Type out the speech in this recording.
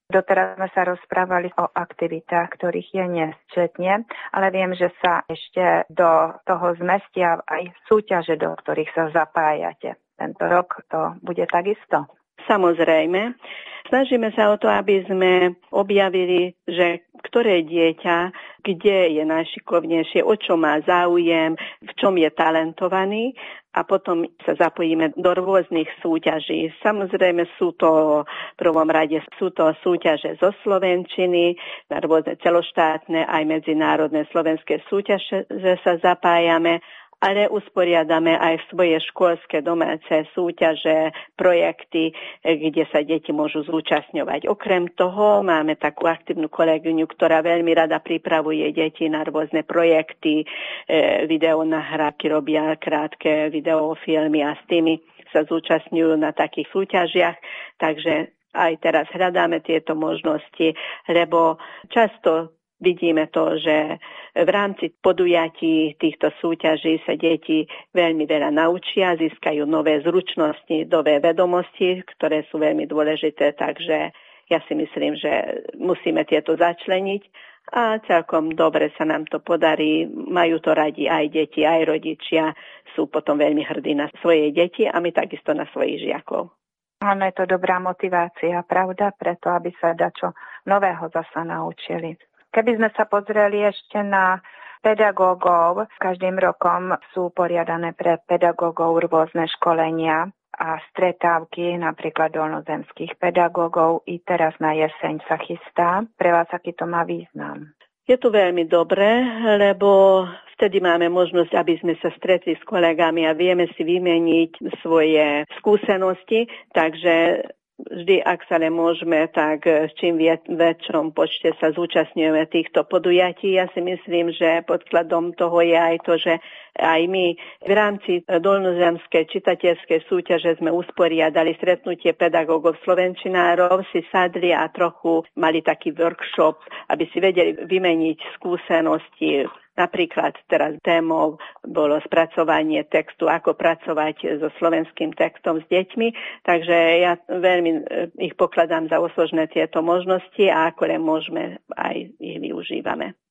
Doteraz sme sa rozprávali o aktivitách, ktorých je nesčetne, ale viem, že sa ešte do toho zmestia aj súťaže, do ktorých sa zapájate. Tento rok to bude takisto. Samozrejme. Snažíme sa o to, aby sme objavili, že ktoré dieťa, kde je najšikovnejšie, o čo má záujem, v čom je talentovaný a potom sa zapojíme do rôznych súťaží. Samozrejme sú to v prvom rade súťaže zo slovenčiny, na rôzne celoštátne aj medzinárodné slovenské súťaže, že sa zapájame, ale usporiadame aj svoje školské domáce súťaže, projekty, kde sa deti môžu zúčastňovať. Okrem toho máme takú aktívnu kolegyňu, ktorá veľmi rada pripravuje deti na rôzne projekty, videonahrávky, robia krátke videofilmy a s tými sa zúčastňujú na takých súťažiach. Takže aj teraz hľadáme tieto možnosti, lebo často vidíme to, že v rámci podujatí týchto súťaží sa deti veľmi veľa naučia, získajú nové zručnosti, nové vedomosti, ktoré sú veľmi dôležité, takže ja si myslím, že musíme tieto začleniť a celkom dobre sa nám to podarí. Majú to radi aj deti, aj rodičia, sú potom veľmi hrdí na svoje deti a my takisto na svojich žiakov. Áno, je to dobrá motivácia, pravda, preto aby sa dačo nového zasa naučili. Keby sme sa pozreli ešte na pedagógov, každým rokom sú poriadané pre pedagógov rôzne školenia a stretávky, napríklad dolnozemských pedagógov. I teraz na jeseň sa chystá. Pre vás aký to má význam? Je to veľmi dobré, lebo vtedy máme možnosť, aby sme sa stretli s kolegami a vieme si vymeniť svoje skúsenosti, takže vždy, ak sa nemôžeme, tak s čím väčšom počte sa zúčastňujeme týchto podujatí. Ja si myslím, že podkladom toho je aj to, že aj my v rámci dolnozemskej čitateľskej súťaže sme usporiadali stretnutie pedagógov slovenčinárov, si sadli a trochu mali taký workshop, aby si vedeli vymeniť skúsenosti. Napríklad teraz témou bolo spracovanie textu, ako pracovať so slovenským textom s deťmi, takže ja veľmi ich pokladám za osožné tieto možnosti a ako len môžeme, aj ich využívame.